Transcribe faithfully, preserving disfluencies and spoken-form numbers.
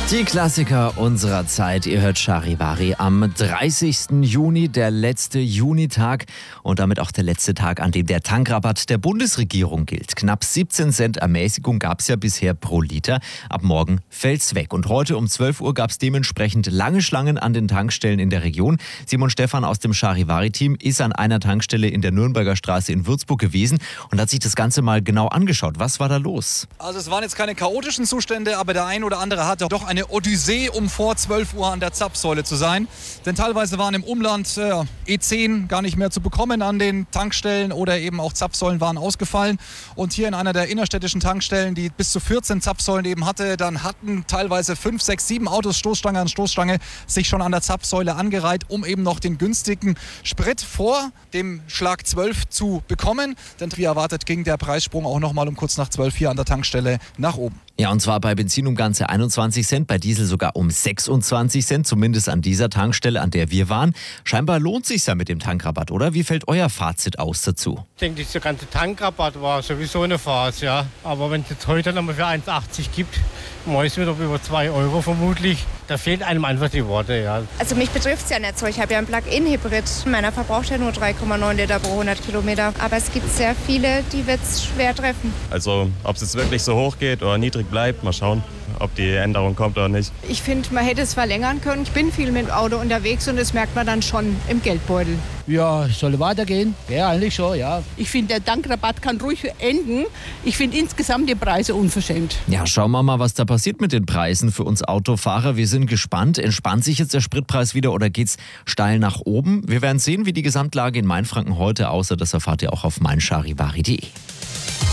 Die Klassiker unserer Zeit. Ihr hört Charivari am dreißigsten Juni, der letzte Junitag und damit auch der letzte Tag, an dem der Tankrabatt der Bundesregierung gilt. Knapp siebzehn Cent Ermäßigung gab es ja bisher pro Liter. Ab morgen fällt's weg. Und heute um zwölf Uhr gab es dementsprechend lange Schlangen an den Tankstellen in der Region. Simon Stephan aus dem Charivari-Team ist an einer Tankstelle in der Nürnberger Straße in Würzburg gewesen und hat sich das Ganze mal genau angeschaut. Was war da los? Also es waren jetzt keine chaotischen Zustände, aber der ein oder andere hatte doch eine Odyssee, um vor zwölf Uhr an der Zapfsäule zu sein. Denn teilweise waren im Umland äh, E zehn gar nicht mehr zu bekommen an den Tankstellen oder eben auch Zapfsäulen waren ausgefallen. Und hier in einer der innerstädtischen Tankstellen, die bis zu vierzehn Zapfsäulen eben hatte, dann hatten teilweise fünf, sechs, sieben Autos Stoßstange an Stoßstange sich schon an der Zapfsäule angereiht, um eben noch den günstigen Sprit vor dem Schlag zwölf zu bekommen. Denn wie erwartet ging der Preissprung auch noch mal um kurz nach zwölf hier an der Tankstelle nach oben. Ja, und zwar bei Benzin um ganze einundzwanzig Cent, bei Diesel sogar um sechsundzwanzig Cent, zumindest an dieser Tankstelle, an der wir waren. Scheinbar lohnt sich's ja mit dem Tankrabatt, oder? Wie fällt euer Fazit aus dazu? Ich denke, dieser ganze Tankrabatt war sowieso eine Farce, ja. Aber wenn es jetzt heute nochmal für eins achtzig gibt, morgen ist wieder über zwei Euro vermutlich, da fehlen einem einfach die Worte, ja. Also mich betrifft es ja nicht so. Ich habe ja einen Plug-in-Hybrid. Meiner verbraucht ja nur drei Komma neun Liter pro hundert Kilometer. Aber es gibt sehr viele, die wird es schwer treffen. Also ob es jetzt wirklich so hoch geht oder niedrig bleibt, mal schauen, ob die Änderung kommt oder nicht. Ich finde, man hätte es verlängern können. Ich bin viel mit dem Auto unterwegs und das merkt man dann schon im Geldbeutel. Ja, es soll weitergehen. Ja, eigentlich schon, ja. Ich finde, der Tankrabatt kann ruhig enden. Ich finde insgesamt die Preise unverschämt. Ja, schauen wir mal, was da passiert mit den Preisen für uns Autofahrer. Wir sind gespannt. Entspannt sich jetzt der Spritpreis wieder oder geht's steil nach oben? Wir werden sehen, wie die Gesamtlage in Mainfranken heute aussieht. Das erfahrt ihr auch auf mein charivari punkt de.